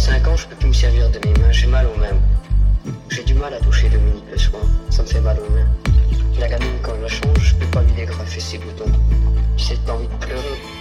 5 ans, je peux plus me servir de mes mains, j'ai mal aux mains. J'ai du mal à toucher Dominique le soir, ça me fait mal aux mains. La gamine, quand je la change, je peux pas lui dégrafer ses boutons. J'ai cette envie de pleurer.